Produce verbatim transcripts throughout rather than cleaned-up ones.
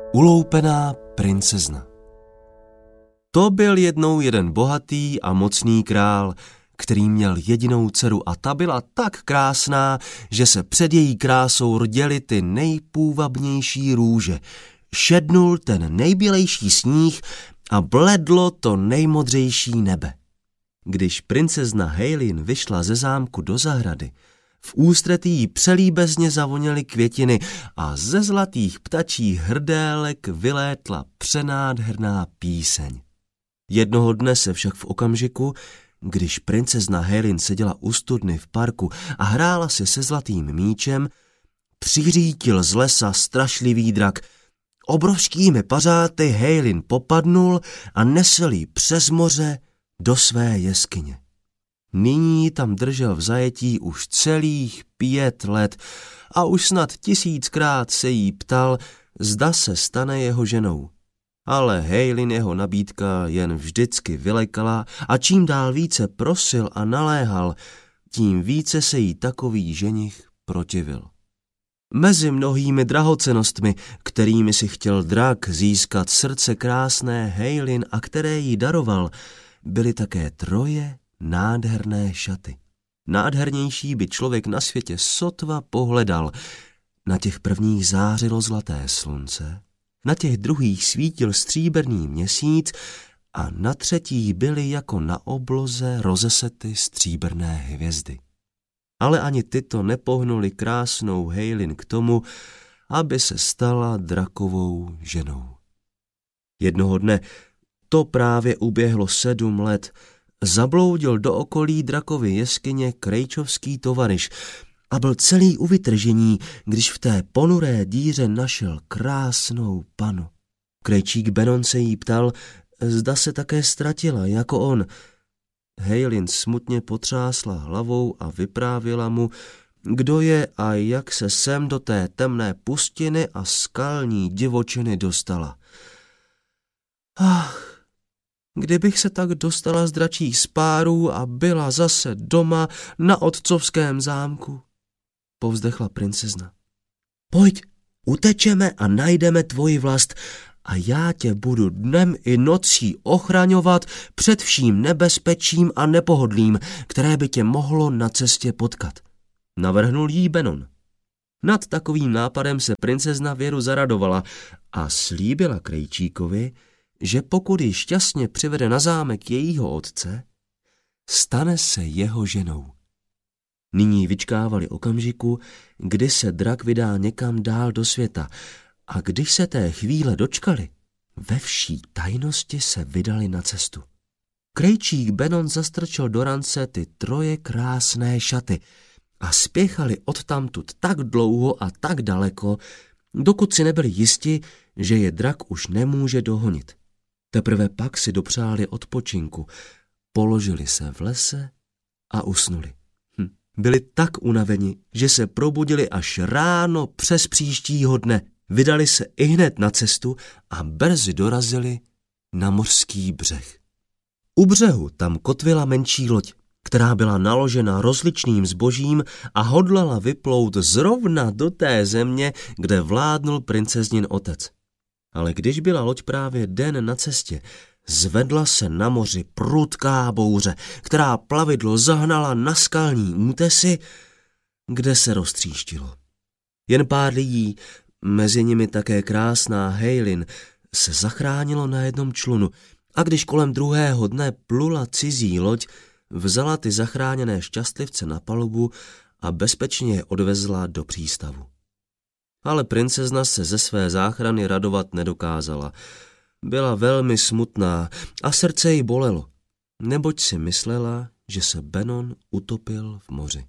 Uloupená princezna. To byl jednou jeden bohatý a mocný král, který měl jedinou dceru a ta byla tak krásná, že se před její krásou rděly ty nejpůvabnější růže. Šednul ten nejbělejší sníh a bledlo to nejmodřejší nebe. Když princezna Heilin vyšla ze zámku do zahrady, v ústretí jí přelíbezně zavoněly květiny a ze zlatých ptačích hrdélek vylétla přenádherná píseň. Jednoho dne se však v okamžiku, když princezna Heilin seděla u studny v parku a hrála si se zlatým míčem, přiřítil z lesa strašlivý drak. Obrovskými pařáty Heilin popadnul a nesl jí přes moře do své jeskyně. Nyní ji tam držel v zajetí už celých pět let a už snad tisíckrát se jí ptal, zda se stane jeho ženou. Ale Heilin jeho nabídka jen vždycky vylekala a čím dál více prosil a naléhal, tím více se jí takový ženich protivil. Mezi mnohými drahocennostmi, kterými si chtěl drak získat srdce krásné Heilin a které jí daroval, byly také troje nádherné šaty. Nádhernější by člověk na světě sotva pohledal. Na těch prvních zářilo zlaté slunce, na těch druhých svítil stříbrný měsíc a na třetích byly jako na obloze rozesety stříbrné hvězdy. Ale ani tyto nepohnuli krásnou Heilin k tomu, aby se stala drakovou ženou. Jednoho dne, to právě uběhlo sedm let, zabloudil do okolí drakovy jeskyně krejčovský tovaryš a byl celý u vytržení, když v té ponuré díře našel krásnou panu. Krejčík Benon se jí ptal, zda se také ztratila jako on. Heilin smutně potřásla hlavou a vyprávěla mu, kdo je a jak se sem do té temné pustiny a skalní divočiny dostala. Ach, kdybych se tak dostala z dračích spárů a byla zase doma na otcovském zámku, povzdechla princezna. Pojď, utečeme a najdeme tvoji vlast a já tě budu dnem i nocí ochraňovat před vším nebezpečím a nepohodlím, které by tě mohlo na cestě potkat. Navrhnul jí Benon. Nad takovým nápadem se princezna věru zaradovala a slíbila krejčíkovi, že pokud ji šťastně přivede na zámek jejího otce, stane se jeho ženou. Nyní vyčkávali okamžiku, kdy se drak vydá někam dál do světa a když se té chvíle dočkali, ve vší tajnosti se vydali na cestu. Krejčík Benon zastrčil do rance ty troje krásné šaty a spěchali odtamtud tak dlouho a tak daleko, dokud si nebyli jisti, že je drak už nemůže dohonit. Teprve pak si dopřáli odpočinku, položili se v lese a usnuli. Hm. Byli tak unaveni, že se probudili až ráno přes příštího dne. Vydali se ihned na cestu a brzy dorazili na mořský břeh. U břehu tam kotvila menší loď, která byla naložena rozličným zbožím a hodlala vyplout zrovna do té země, kde vládnul princeznin otec. Ale když byla loď právě den na cestě, zvedla se na moři prudká bouře, která plavidlo zahnala na skalní útesy, kde se roztříštilo. Jen pár lidí, mezi nimi také krásná Heilin, se zachránilo na jednom člunu a když kolem druhého dne plula cizí loď, vzala ty zachráněné šťastlivce na palubu a bezpečně je odvezla do přístavu. Ale princezna se ze své záchrany radovat nedokázala. Byla velmi smutná a srdce jí bolelo, neboť si myslela, že se Benon utopil v moři.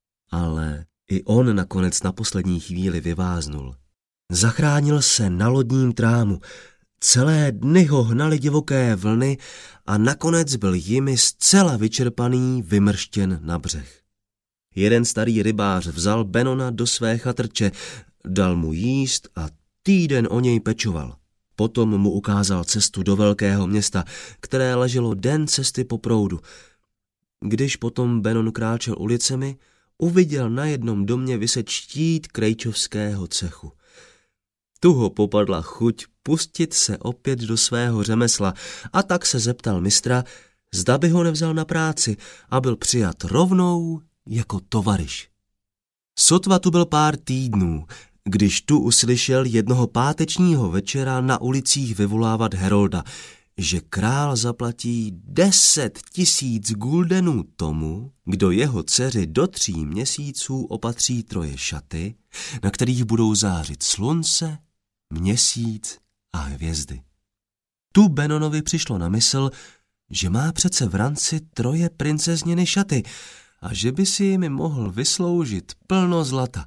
Ale i on nakonec na poslední chvíli vyváznul. Zachránil se na lodním trámu, celé dny ho hnaly divoké vlny a nakonec byl jimi zcela vyčerpaný vymrštěn na břeh. Jeden starý rybář vzal Benona do své chatrče, dal mu jíst a týden o něj pečoval. Potom mu ukázal cestu do velkého města, které leželo den cesty po proudu. Když potom Benon kráčel ulicemi, uviděl na jednom domě viset štít krejčovského cechu. Tu ho popadla chuť pustit se opět do svého řemesla a tak se zeptal mistra, zda by ho nevzal na práci a byl přijat rovnou jako tovaryš. Sotva tu byl pár týdnů, když tu uslyšel jednoho pátečního večera na ulicích vyvolávat herolda, že král zaplatí deset tisíc guldenů tomu, kdo jeho dceři do tří měsíců opatří troje šaty, na kterých budou zářit slunce, měsíc a hvězdy. Tu Benonovi přišlo na mysl, že má přece v ranci troje princezněny šaty a že by si jimi mohl vysloužit plno zlata.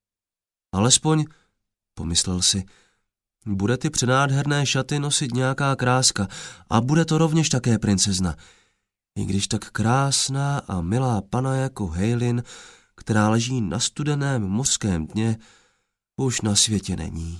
Alespoň, pomyslel si, bude ty přenádherné šaty nosit nějaká kráska a bude to rovněž také princezna. I když tak krásná a milá pana jako Heilin, která leží na studeném mořském dně, už na světě není.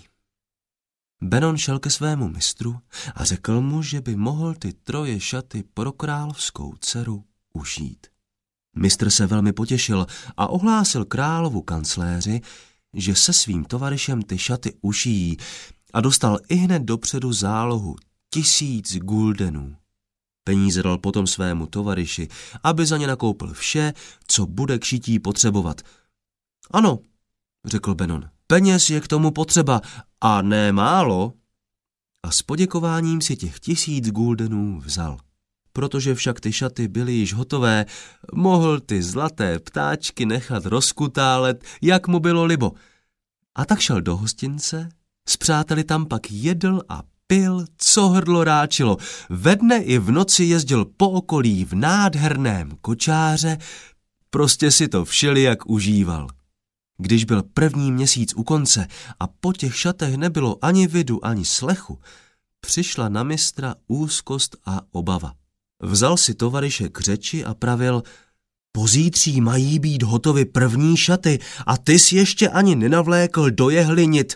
Benon šel ke svému mistru a řekl mu, že by mohl ty troje šaty pro královskou dceru ušít. Mistr se velmi potěšil a ohlásil královu kancléři, že se svým tovaryšem ty šaty ušijí a dostal ihned dopředu zálohu tisíc guldenů. Peníze dal potom svému tovaryši, aby za ně nakoupil vše, co bude k šití potřebovat. Ano, řekl Benon, peněz je k tomu potřeba a ne málo. A s poděkováním si těch tisíc guldenů vzal. Protože však ty šaty byly již hotové, mohl ty zlaté ptáčky nechat rozkutálet, jak mu bylo libo. A tak šel do hostince, s přáteli tam pak jedl a pil, co hrdlo ráčilo. Ve dne i v noci jezdil po okolí v nádherném kočáře, prostě si to všelijak užíval. Když byl první měsíc u konce a po těch šatech nebylo ani vidu, ani slechu, přišla na mistra úzkost a obava. Vzal si tovaryše k řeči a pravil, pozítří mají být hotovy první šaty a ty jsi ještě ani nenavlékl do jehlinit.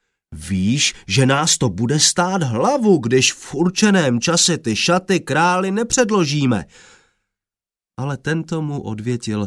Víš, že nás to bude stát hlavu, když v určeném čase ty šaty králi nepředložíme. Ale tento mu odvětil,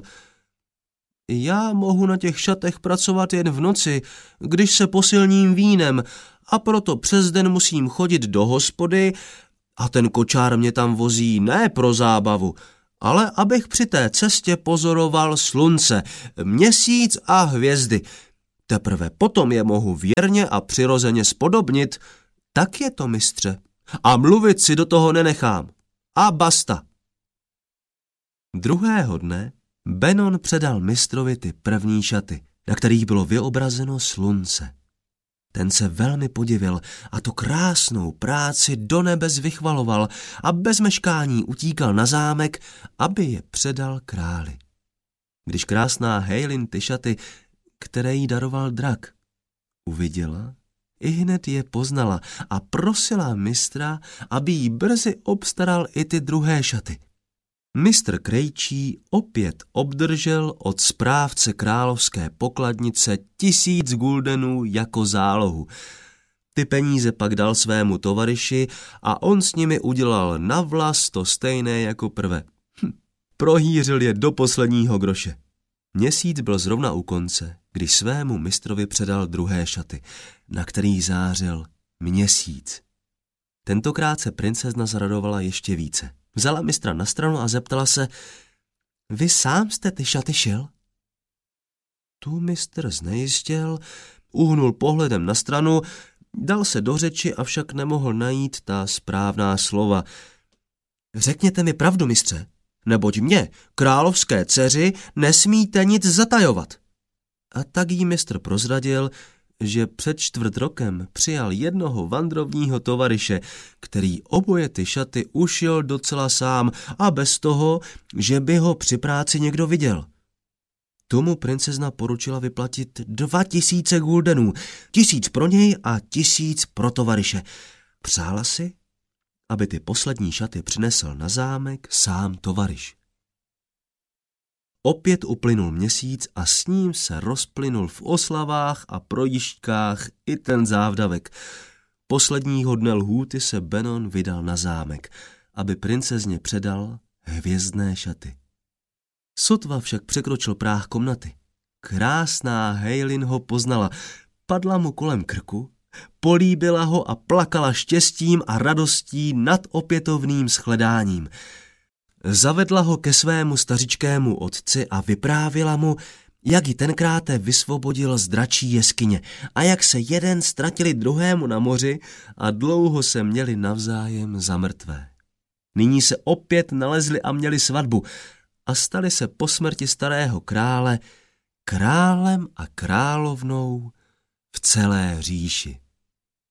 já mohu na těch šatech pracovat jen v noci, když se posilním vínem, a proto přes den musím chodit do hospody a ten kočár mě tam vozí ne pro zábavu, ale abych při té cestě pozoroval slunce, měsíc a hvězdy. Teprve potom je mohu věrně a přirozeně spodobnit. Tak je to, mistře. A mluvit si do toho nenechám. A basta. Druhého dne Benon předal mistrovi ty první šaty, na kterých bylo vyobrazeno slunce. Ten se velmi podivil a tu krásnou práci do nebes vychvaloval a bez meškání utíkal na zámek, aby je předal králi. Když krásná Heilin ty šaty, které jí daroval drak, uviděla, ihned je poznala a prosila mistra, aby jí brzy obstaral i ty druhé šaty. Mistr Krejčí opět obdržel od správce královské pokladnice tisíc guldenů jako zálohu. Ty peníze pak dal svému tovaryši a on s nimi udělal navlas to stejné jako prve. Hm, prohýřil je do posledního groše. Měsíc byl zrovna u konce, když svému mistrovi předal druhé šaty, na kterých zářil měsíc. Tentokrát se princezna zaradovala ještě více. Vzala mistra na stranu a zeptala se, vy sám jste ty šaty šil? Tu mistr znejistěl, uhnul pohledem na stranu, dal se do řeči, avšak nemohl najít ta správná slova. Řekněte mi pravdu, mistře, neboť mě, královské dceři, nesmíte nic zatajovat. A tak jí mistr prozradil, že před čtvrt rokem přijal jednoho vandrovního tovaryše, který oboje ty šaty ušil docela sám a bez toho, že by ho při práci někdo viděl. Tomu princezna poručila vyplatit dva tisíce guldenů, tisíc pro něj a tisíc pro tovaryše. Přála si, aby ty poslední šaty přinesl na zámek sám tovaryš. Opět uplynul měsíc a s ním se rozplynul v oslavách a projížďkách i ten závdavek. Posledního dne lhůty se Benon vydal na zámek, aby princezně předal hvězdné šaty. Sotva však překročil práh komnaty. Krásná Heilin ho poznala, padla mu kolem krku, Políbila ho a plakala štěstím a radostí nad opětovným shledáním. Zavedla ho ke svému stařičkému otci a vyprávila mu, jak ji tenkráte vysvobodil z dračí jeskyně a jak se jeden ztratili druhému na moři a dlouho se měli navzájem za mrtvé. Nyní se opět nalezli a měli svatbu a stali se po smrti starého krále králem a královnou v celé říši.